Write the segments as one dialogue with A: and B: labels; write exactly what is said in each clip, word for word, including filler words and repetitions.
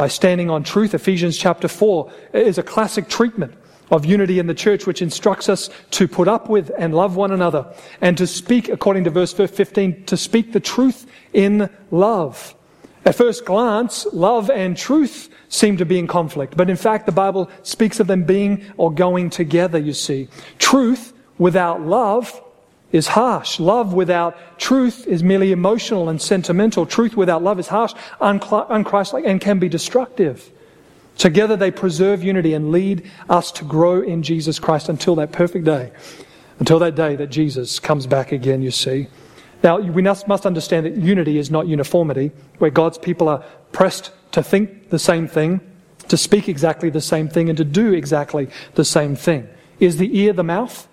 A: by standing on truth. Ephesians chapter four is a classic treatment of unity in the church, which instructs us to put up with and love one another, and to speak, according to verse fifteen, to speak the truth in love. At first glance, love and truth seem to be in conflict, but in fact the Bible speaks of them being or going together, you see. Truth without love is harsh. Love without truth is merely emotional and sentimental. Truth without love is harsh, unchristlike, and can be destructive. Together they preserve unity and lead us to grow in Jesus Christ until that perfect day, until that day that Jesus comes back again, you see. Now, we must understand that unity is not uniformity, where God's people are pressed to think the same thing, to speak exactly the same thing, and to do exactly the same thing. Is the ear the mouth?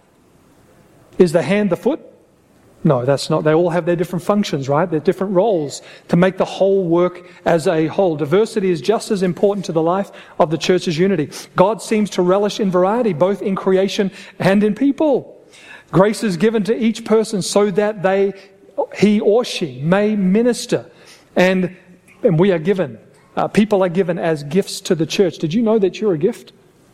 A: Is the hand the foot? No, that's not. They all have their different functions, right? Their different roles to make the whole work as a whole. Diversity is just as important to the life of the church as unity. God seems to relish in variety, both in creation and in people. Grace is given to each person so that they, he or she, may minister. And, and we are given, uh, people are given as gifts to the church. Did you know that you're a gift?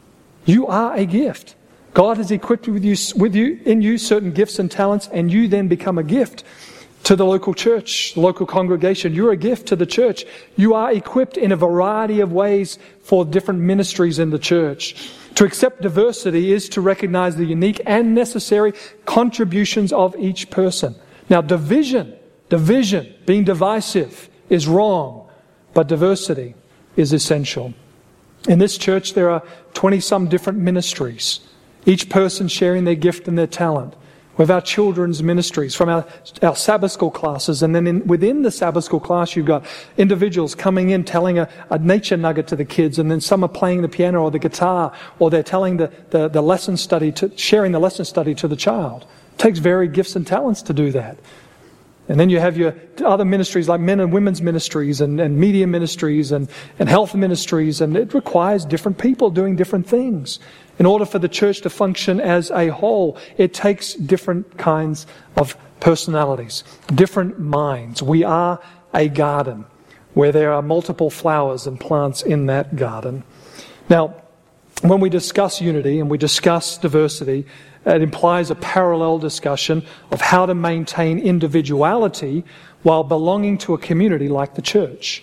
A: You are a gift. God has equipped with you, with you, in you certain gifts and talents, and you then become a gift to the local church, local congregation. You're a gift to the church. You are equipped in a variety of ways for different ministries in the church. To accept diversity is to recognize the unique and necessary contributions of each person. Now, division, division, being divisive is wrong, but diversity is essential. In this church, there are twenty-some different ministries, each person sharing their gift and their talent. We have our children's ministries from our, our Sabbath school classes, and then in, within the Sabbath school class you've got individuals coming in telling a, a nature nugget to the kids, and then some are playing the piano or the guitar, or they're telling the, the, the lesson study, to, sharing the lesson study to the child. It takes varied gifts and talents to do that. And then you have your other ministries like men and women's ministries and, and media ministries and, and health ministries, and it requires different people doing different things. In order for the church to function as a whole, it takes different kinds of personalities, different minds. We are a garden where there are multiple flowers and plants in that garden. Now, when we discuss unity and we discuss diversity, it implies a parallel discussion of how to maintain individuality while belonging to a community like the church.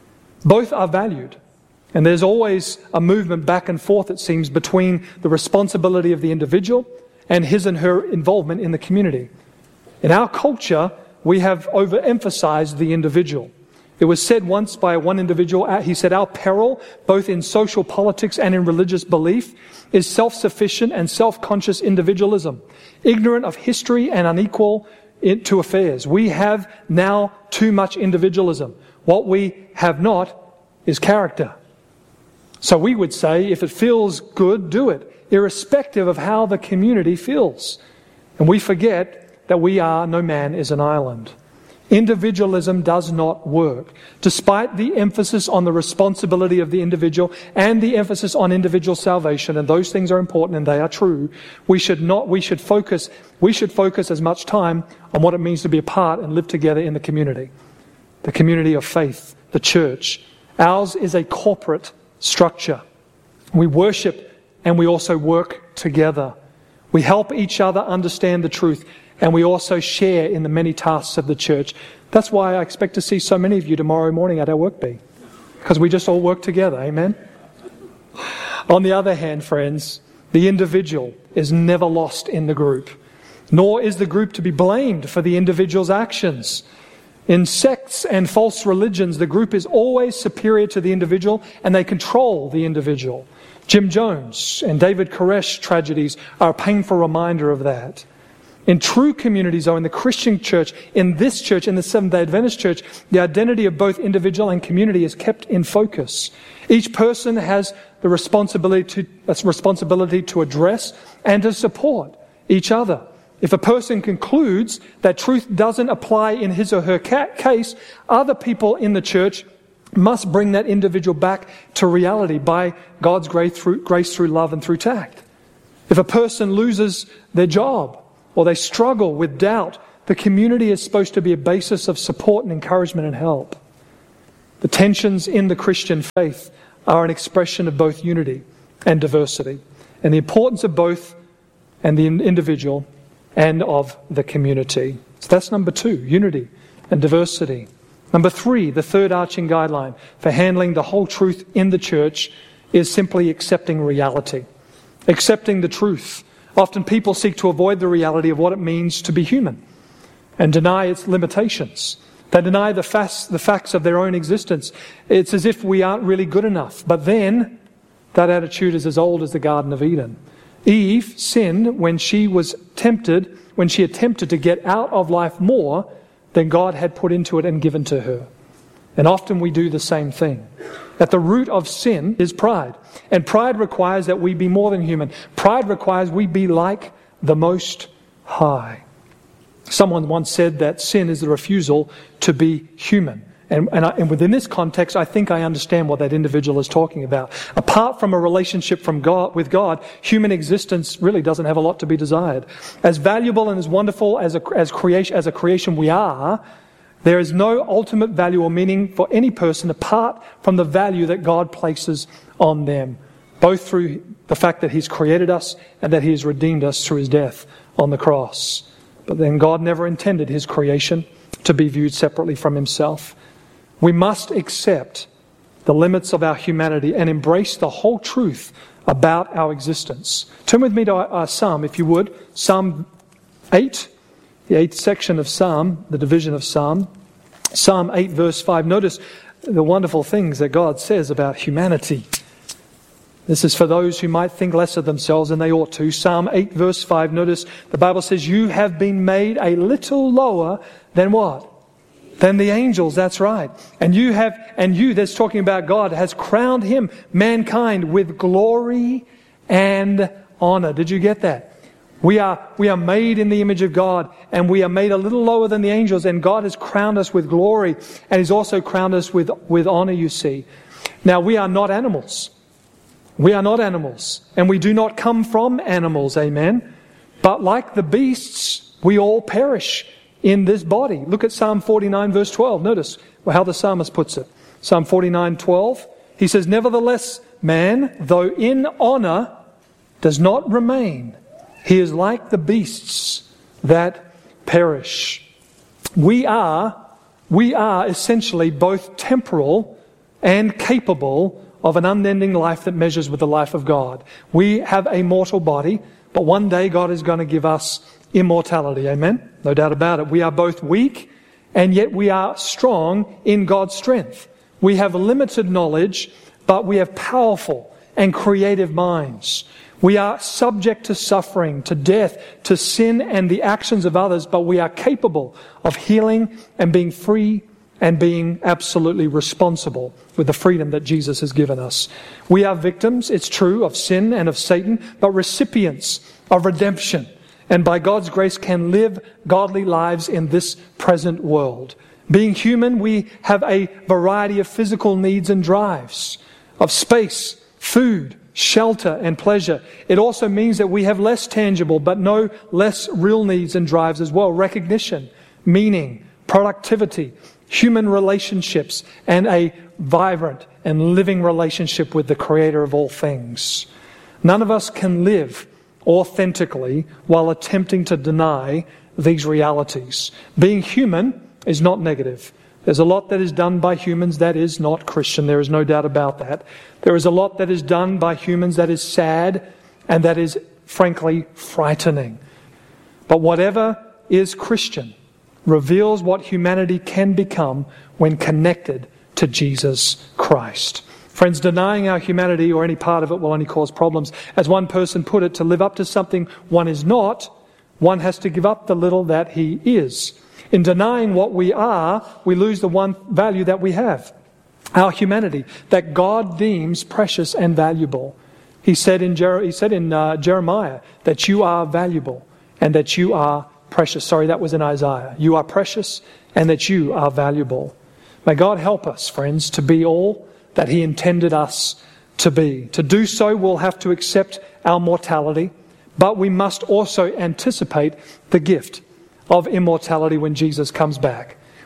A: Both are valued. And there's always a movement back and forth, it seems, between the responsibility of the individual and his and her involvement in the community. In our culture, we have overemphasized the individual. It was said once by one individual, he said, our peril, both in social politics and in religious belief, is self-sufficient and self-conscious individualism, ignorant of history and unequal to affairs. We have now too much individualism. What we have not is character. So we would say, if it feels good, do it, irrespective of how the community feels. And we forget that we are, no man is an island. Individualism does not work. Despite the emphasis on the responsibility of the individual and the emphasis on individual salvation, and those things are important and they are true, we should not, we should focus, we should focus as much time on what it means to be a part and live together in the community. The community of faith, the church. Ours is a corporate structure. We worship and we also work together. We help each other understand the truth, and we also share in the many tasks of the church. That's why I expect to see so many of you tomorrow morning at our work bee, because we just all work together. Amen? On the other hand, friends, the individual is never lost in the group, nor is the group to be blamed for the individual's actions. In sects and false religions, the group is always superior to the individual, and they control the individual. Jim Jones and David Koresh tragedies are a painful reminder of that. In true communities, though, in the Christian church, in this church, in the Seventh-day Adventist church, the identity of both individual and community is kept in focus. Each person has the responsibility to, a responsibility to address and to support each other. If a person concludes that truth doesn't apply in his or her case, other people in the church must bring that individual back to reality by God's grace through, grace through love and through tact. If a person loses their job or they struggle with doubt, the community is supposed to be a basis of support and encouragement and help. The tensions in the Christian faith are an expression of both unity and diversity, and the importance of both and the individual and of the community. So that's number two, unity and diversity. Number three, the third arching guideline for handling the whole truth in the church is simply accepting reality, accepting the truth. Often people seek to avoid the reality of what it means to be human and deny its limitations. They deny the facts, the facts of their own existence. It's as if we aren't really good enough. But then, that attitude is as old as the Garden of Eden. Eve sinned when she was tempted, when she attempted to get out of life more than God had put into it and given to her. And often we do the same thing. At the root of sin is pride. And pride requires that we be more than human. Pride requires we be like the Most High. Someone once said that sin is the refusal to be human. And, and, I, and within this context, I think I understand what that individual is talking about. Apart from a relationship from God, with God, human existence really doesn't have a lot to be desired. As valuable and as wonderful as a, as creation, as a creation we are, there is no ultimate value or meaning for any person apart from the value that God places on them, both through the fact that He's created us and that He has redeemed us through His death on the cross. But then God never intended His creation to be viewed separately from Himself. We must accept the limits of our humanity and embrace the whole truth about our existence. Turn with me to our Psalm, if you would. Psalm eight, the eighth section of Psalm, the division of Psalm. Psalm eight, verse five. Notice the wonderful things that God says about humanity. This is for those who might think less of themselves than they ought to. Psalm eight, verse five. Notice the Bible says, you have been made a little lower than what? Than the angels, that's right. And you have, and you, that's talking about God, has crowned Him, mankind, with glory and honor. Did you get that? We are, we are made in the image of God, and we are made a little lower than the angels, and God has crowned us with glory, and He's also crowned us with, with honor, you see. Now, we are not animals. We are not animals, and we do not come from animals, amen? But like the beasts, we all perish in this body. Look at Psalm forty-nine, verse twelve. Notice how the psalmist puts it. Psalm forty-nine, twelve. He says, nevertheless, man, though in honor, does not remain. He is like the beasts that perish. We are, we are essentially both temporal and capable of an unending life that measures with the life of God. We have a mortal body, but one day God is going to give us immortality. Amen? No doubt about it. We are both weak, and yet we are strong in God's strength. We have limited knowledge, but we have powerful and creative minds. We are subject to suffering, to death, to sin and the actions of others, but we are capable of healing and being free and being absolutely responsible with the freedom that Jesus has given us. We are victims, it's true, of sin and of Satan, but recipients of redemption, and by God's grace can live godly lives in this present world. Being human, we have a variety of physical needs and drives, of space, food, shelter, and pleasure. It also means that we have less tangible but no less real needs and drives as well. Recognition, meaning, productivity, human relationships, and a vibrant and living relationship with the Creator of all things. None of us can live authentically while attempting to deny these realities. Being human is not negative. There's a lot that is done by humans that is not Christian. There is no doubt about that. There is a lot that is done by humans that is sad and that is, frankly, frightening. But whatever is Christian reveals what humanity can become when connected to Jesus Christ. Friends, denying our humanity or any part of it will only cause problems. As one person put it, to live up to something one is not, one has to give up the little that he is. In denying what we are, we lose the one value that we have, our humanity, that God deems precious and valuable. He said in, Jer- he said in uh, Jeremiah that you are valuable and that you are precious. Sorry, that was in Isaiah. You are precious and that you are valuable. May God help us, friends, to be all that He intended us to be. To do so, we'll have to accept our mortality, but we must also anticipate the gift of immortality when Jesus comes back.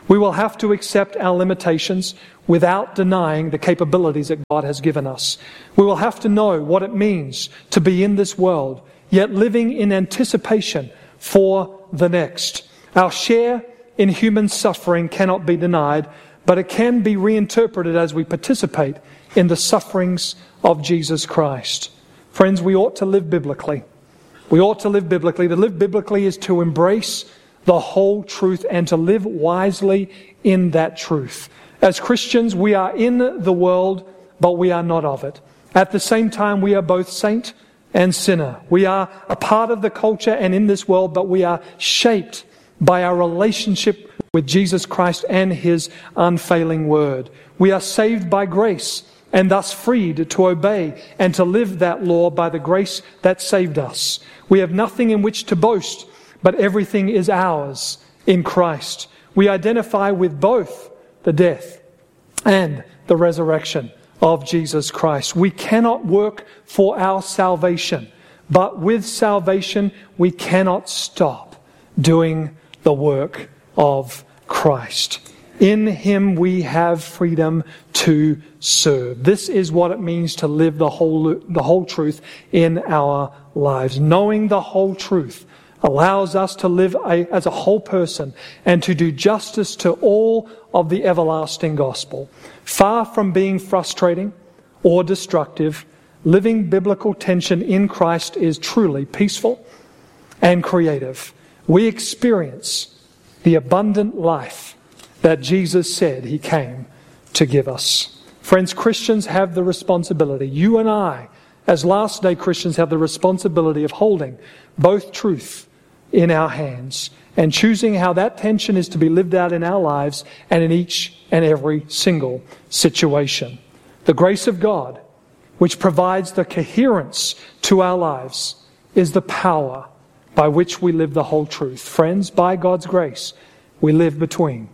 A: We will have to accept our limitations without denying the capabilities that God has given us. We will have to know what it means to be in this world, yet living in anticipation for the next. Our share in human suffering cannot be denied, but it can be reinterpreted as we participate in the sufferings of Jesus Christ. Friends, we ought to live biblically. We ought to live biblically. To live biblically is to embrace the whole truth and to live wisely in that truth. As Christians, we are in the world, but we are not of it. At the same time, we are both saint and sinner. We are a part of the culture and in this world, but we are shaped by our relationship with Jesus Christ and His unfailing word. We are saved by grace and thus freed to obey and to live that law by the grace that saved us. We have nothing in which to boast, but everything is ours in Christ. We identify with both the death and the resurrection of Jesus Christ. We cannot work for our salvation, but with salvation we cannot stop doing the work of Christ. In Him we have freedom to serve. This is what it means to live the whole, the whole truth in our lives. Knowing the whole truth allows us to live a, as a whole person and to do justice to all of the everlasting gospel. Far from being frustrating or destructive, living biblical tension in Christ is truly peaceful and creative. We experience the abundant life that Jesus said He came to give us. Friends, Christians have the responsibility, you and I, as last day Christians, have the responsibility of holding both truth in our hands and choosing how that tension is to be lived out in our lives and in each and every single situation. The grace of God, which provides the coherence to our lives, is the power by which we live the whole truth. Friends, by God's grace, we live between.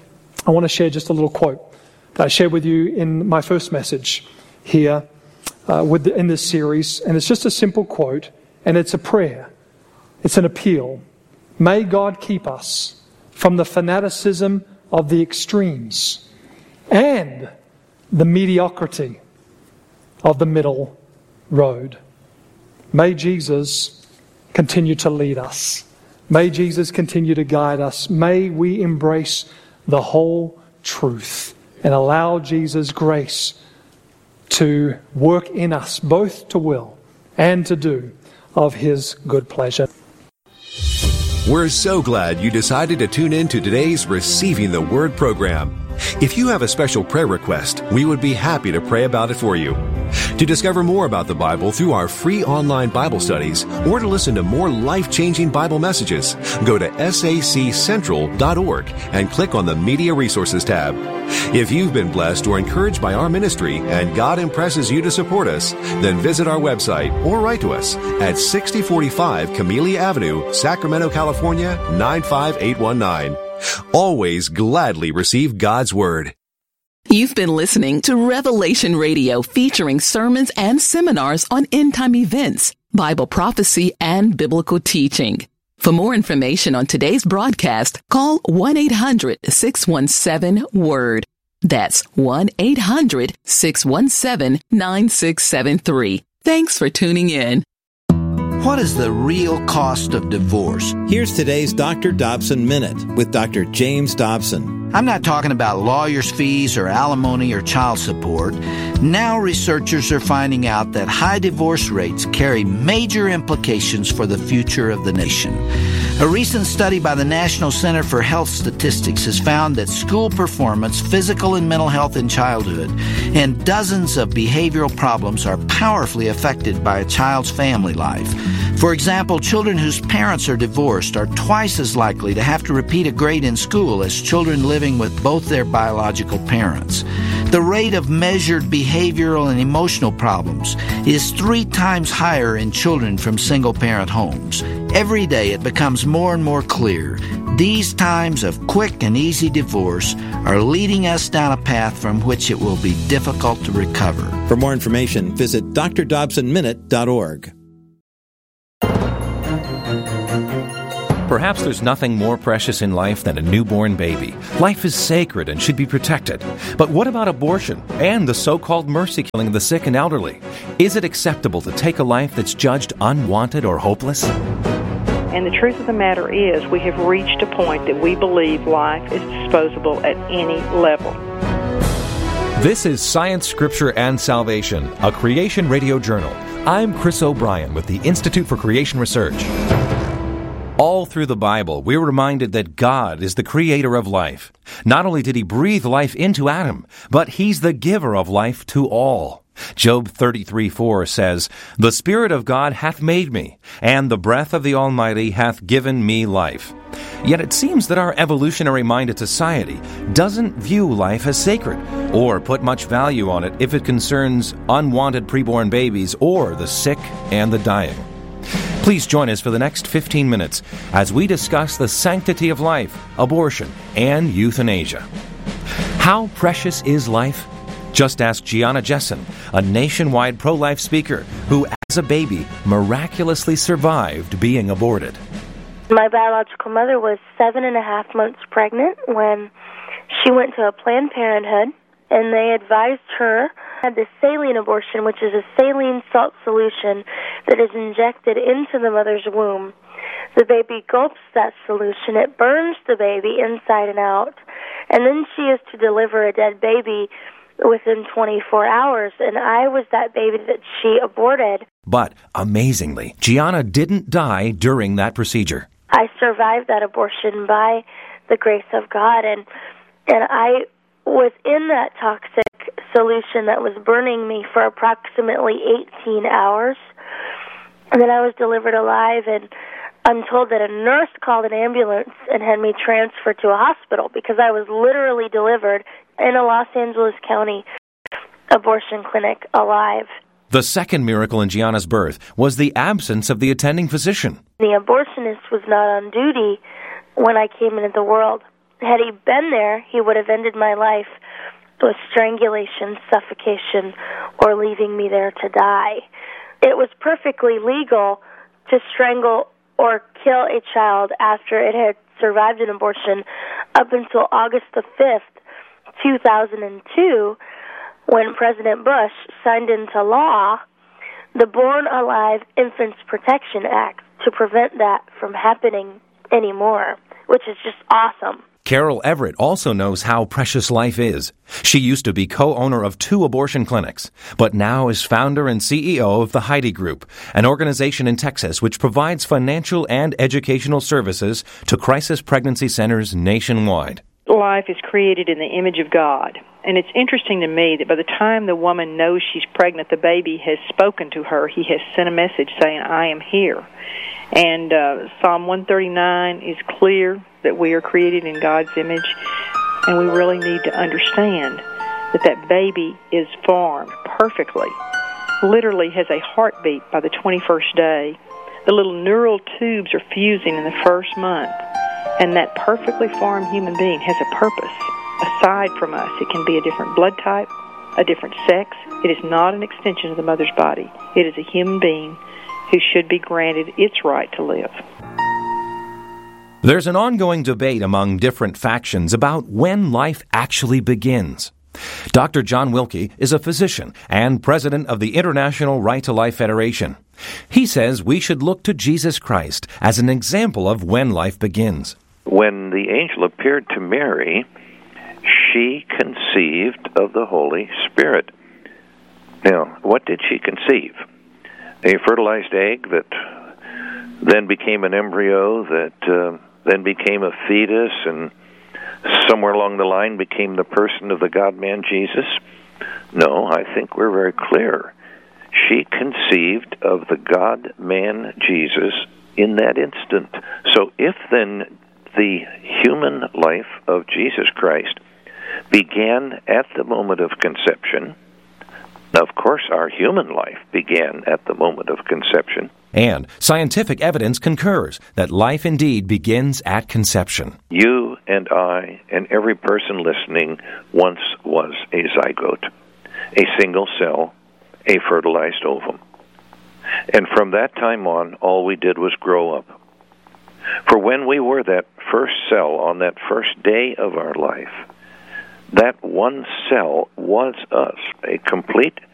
A: I want to share just a little quote that I shared with you in my first message here uh, with the, in this series. And it's just a simple quote, and it's a prayer. It's an appeal. May God keep us from the fanaticism of the extremes and the mediocrity of the middle road. May Jesus continue to lead us. May Jesus continue to guide us. May we embrace the whole truth and allow Jesus' grace to work in us, both to will and to do of His good pleasure.
B: We're so glad you decided to tune in to today's Receiving the Word program. If you have a special prayer request, we would be happy to pray about it for you. To discover more about the Bible through our free online Bible studies or to listen to more life-changing Bible messages, go to S A C central dot org and click on the Media Resources tab. If you've been blessed or encouraged by our ministry and God impresses you to support us, then visit our website or write to us at sixty forty-five Camellia Avenue, Sacramento, California, nine five eight one nine. Always gladly receive God's Word.
C: You've been listening to Revelation Radio, featuring sermons and seminars on end-time events, Bible prophecy, and biblical teaching. For more information on today's broadcast, call one eight hundred six one seven WORD. That's one eight hundred six one seven nine six seven three. Thanks for tuning in.
D: What is the real cost of divorce?
E: Here's today's Doctor Dobson Minute with Doctor James Dobson.
D: I'm not talking about lawyers' fees or alimony or child support. Now researchers are finding out that high divorce rates carry major implications for the future of the nation. A recent study by the National Center for Health Statistics has found that school performance, physical and mental health in childhood, and dozens of behavioral problems are powerfully affected by a child's family life. For example, children whose parents are divorced are twice as likely to have to repeat a grade in school as children living with both their biological parents. The rate of measured behavioral and emotional problems is three times higher in children from single-parent homes. Every day it becomes more and more clear. These times of quick and easy divorce are leading us down a path from which it will be difficult to recover.
E: For more information, visit D R Dobson Minute dot org.
F: Perhaps there's nothing more precious in life than a newborn baby. Life is sacred and should be protected. But what about abortion and the so-called mercy killing of the sick and elderly? Is it acceptable to take a life that's judged unwanted or hopeless?
G: And the truth of the matter is, we have reached a point that we believe life is disposable at any level.
F: This is Science, Scripture, and Salvation, a Creation Radio Journal. I'm Chris O'Brien with the Institute for Creation Research. All through the Bible, we're reminded that God is the creator of life. Not only did he breathe life into Adam, but he's the giver of life to all. Job thirty-three four says, "The Spirit of God hath made me, and the breath of the Almighty hath given me life." Yet it seems that our evolutionary-minded society doesn't view life as sacred, or put much value on it if it concerns unwanted preborn babies or the sick and the dying. Please join us for the next fifteen minutes as we discuss the sanctity of life, abortion, and euthanasia. How precious is life? Just ask Gianna Jessen, a nationwide pro-life speaker who, as a baby, miraculously survived being aborted.
H: My biological mother was seven and a half months pregnant when she went to a Planned Parenthood, and they advised her had the saline abortion, which is a saline salt solution that is injected into the mother's womb. The baby gulps that solution. It burns the baby inside and out, and then she is to deliver a dead baby within twenty-four hours, and I was that baby that she aborted.
F: But, amazingly, Gianna didn't die during that procedure.
H: I survived that abortion by the grace of God, and and I was in that toxic solution that was burning me for approximately eighteen hours, and then I was delivered alive, and I'm told that a nurse called an ambulance and had me transferred to a hospital because I was literally delivered in a Los Angeles County abortion clinic alive.
F: The second miracle in Gianna's birth was the absence of the attending physician.
H: The abortionist was not on duty when I came into the world. Had he been there, he would have ended my life with strangulation, suffocation, or leaving me there to die. It was perfectly legal to strangle or kill a child after it had survived an abortion up until August the fifth, two thousand two, when President Bush signed into law the Born Alive Infants Protection Act to prevent that from happening anymore, which is just awesome.
F: Carol Everett also knows how precious life is. She used to be co-owner of two abortion clinics, but now is founder and C E O of the Heidi Group, an organization in Texas which provides financial and educational services to crisis pregnancy centers nationwide.
G: Life is created in the image of God. And it's interesting to me that by the time the woman knows she's pregnant, the baby has spoken to her. He has sent a message saying, "I am here." And uh, Psalm one thirty-nine is clear that we are created in God's image, and we really need to understand that that baby is formed perfectly, literally has a heartbeat by the twenty-first day. The little neural tubes are fusing in the first month, and that perfectly formed human being has a purpose. Aside from us, it can be a different blood type, a different sex. It is not an extension of the mother's body. It is a human being who should be granted its right to live.
F: There's an ongoing debate among different factions about when life actually begins. Doctor John Wilkie is a physician and president of the International Right to Life Federation. He says we should look to Jesus Christ as an example of when life begins.
I: When the angel appeared to Mary, she conceived of the Holy Spirit. Now, what did she conceive? A fertilized egg that then became an embryo, that uh, then became a fetus, and somewhere along the line became the person of the God-man Jesus? No, I think we're very clear. She conceived of the God-man Jesus in that instant. So if then the human life of Jesus Christ began at the moment of conception, of course our human life began at the moment of conception.
F: And scientific evidence concurs that life indeed begins at conception.
I: You and I and every person listening once was a zygote, a single cell, a fertilized ovum. And from that time on, all we did was grow up. For when we were that first cell on that first day of our life, that one cell was us, a complete